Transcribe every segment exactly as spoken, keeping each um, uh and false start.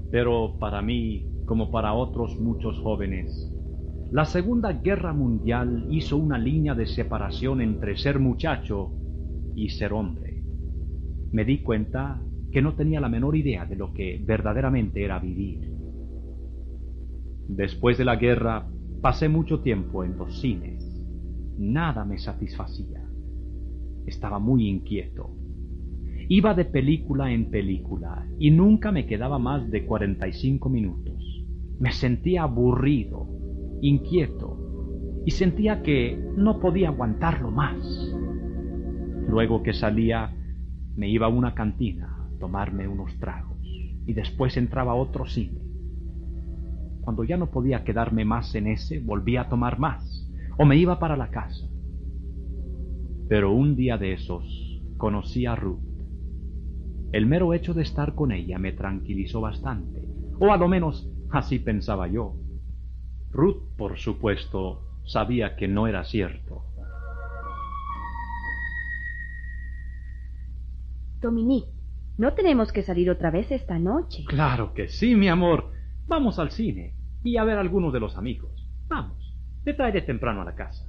Pero para mí, como para otros muchos jóvenes, la Segunda Guerra Mundial hizo una línea de separación entre ser muchacho y ser hombre. Me di cuenta que no tenía la menor idea de lo que verdaderamente era vivir. Después de la guerra, pasé mucho tiempo en los cines. Nada me satisfacía. Estaba muy inquieto. Iba de película en película y nunca me quedaba más de cuarenta y cinco minutos. Me sentía aburrido, inquieto, y sentía que no podía aguantarlo más. Luego que salía, me iba a una cantina a tomarme unos tragos y después entraba a otro cine. Cuando ya no podía quedarme más en ese, volvía a tomar más o me iba para la casa. Pero un día de esos conocí a Ruth. El mero hecho de estar con ella me tranquilizó bastante, o a lo menos así pensaba yo. Ruth, por supuesto, sabía que no era cierto. Dominique, no tenemos que salir otra vez esta noche. Claro que sí, mi amor. Vamos al cine y a ver a algunos de los amigos. Vamos, te traeré temprano a la casa.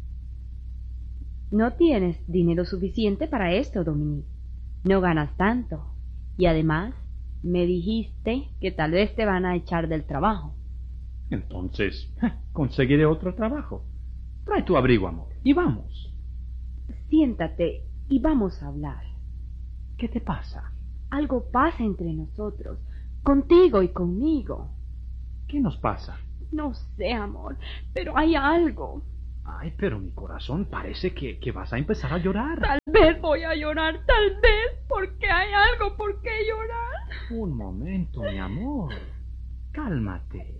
No tienes dinero suficiente para esto, Dominique. No ganas tanto. Y además, me dijiste que tal vez te van a echar del trabajo. Entonces, conseguiré otro trabajo. Trae tu abrigo, amor, y vamos. Siéntate y vamos a hablar. ¿Qué te pasa? Algo pasa entre nosotros, contigo y conmigo. ¿Qué nos pasa? No sé, amor, pero hay algo. Ay, pero mi corazón, parece que, que vas a empezar a llorar. Tal vez voy a llorar, tal vez, porque hay algo por qué llorar. Un momento, mi amor. Cálmate.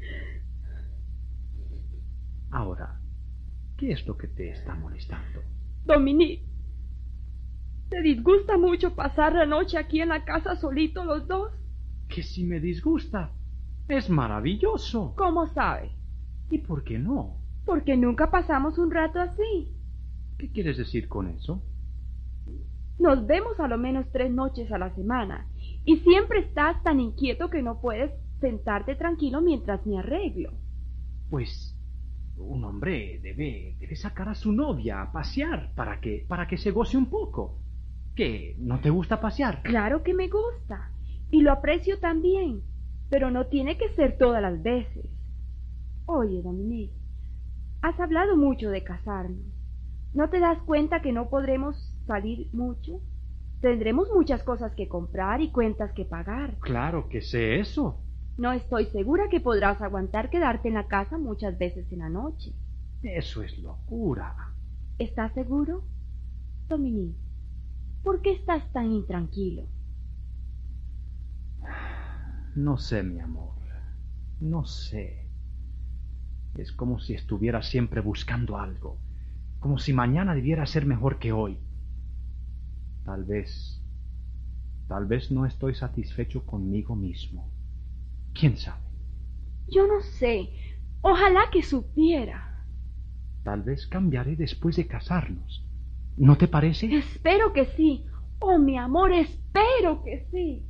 Ahora, ¿qué es lo que te está molestando? Dominique, ¿te disgusta mucho pasar la noche aquí en la casa solito los dos? Que si me disgusta. Es maravilloso. ¿Cómo sabes? ¿Y por qué no? Porque nunca pasamos un rato así. ¿Qué quieres decir con eso? Nos vemos a lo menos tres noches a la semana, y siempre estás tan inquieto que no puedes sentarte tranquilo mientras me arreglo. Pues un hombre debe, debe sacar a su novia a pasear para que, para que se goce un poco. ¿Qué? ¿No te gusta pasear? Claro que me gusta, y lo aprecio también, pero no tiene que ser todas las veces. Oye, Dominique, has hablado mucho de casarnos. ¿No te das cuenta que no podremos salir mucho? Tendremos muchas cosas que comprar y cuentas que pagar. Claro que sé eso. No estoy segura que podrás aguantar quedarte en la casa muchas veces en la noche. Eso es locura. ¿Estás seguro? Dominique, ¿por qué estás tan intranquilo? No sé, mi amor. No sé. Es como si estuviera siempre buscando algo. Como si mañana debiera ser mejor que hoy. Tal vez... Tal vez no estoy satisfecho conmigo mismo. ¿Quién sabe? Yo no sé. Ojalá que supiera. Tal vez cambiaré después de casarnos. ¿No te parece? Espero que sí. Oh, mi amor, espero que sí.